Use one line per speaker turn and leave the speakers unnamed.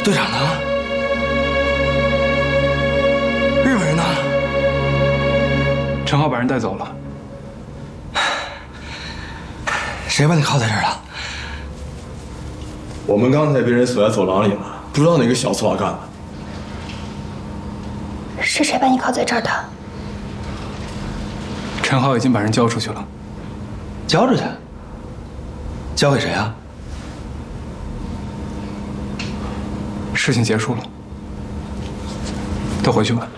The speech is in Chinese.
队长呢？日本人呢？
陈浩把人带走了。
谁把你铐在这儿了？
我们刚才被人锁在走廊里了，不知道哪个小骚干的。
是谁把你铐在这儿的？
陈浩已经把人交出去了。
交出去？交给谁啊？
事情结束了，都回去吧。